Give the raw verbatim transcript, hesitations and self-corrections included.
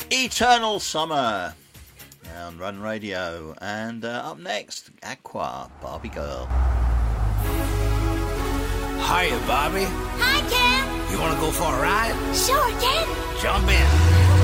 Eternal Summer on Run Radio. And uh, up next, Aqua, Barbie Girl. Hiya, Bobby. Hi, Ken. You want to go for a ride? Sure, Ken. Jump in.